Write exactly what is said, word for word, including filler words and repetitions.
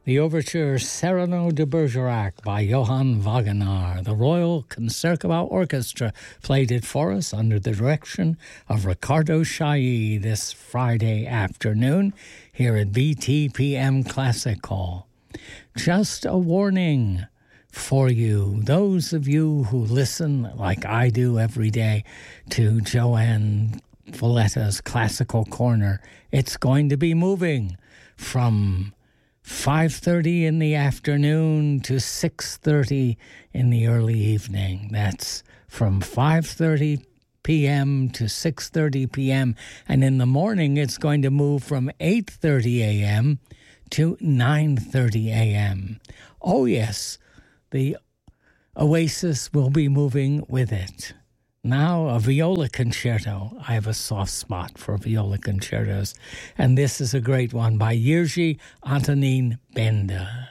The overture Cyrano de Bergerac by Johann Wagner. The Royal Concertgebouw Orchestra played it for us under the direction of Ricardo Chailly this Friday afternoon here at B T P M Classic Hall. Just a warning for you, those of you who listen like I do every day to Joanne Valletta's Classical Corner, it's going to be moving from five thirty in the afternoon to six thirty in the early evening. That's from five thirty p.m. to six thirty p.m. And in the morning, it's going to move from eight thirty a.m. to nine thirty a.m. Oh, yes, the Oasis will be moving with it. Now, a viola concerto. I have a soft spot for viola concertos. And this is a great one by Jiří Antonín Benda.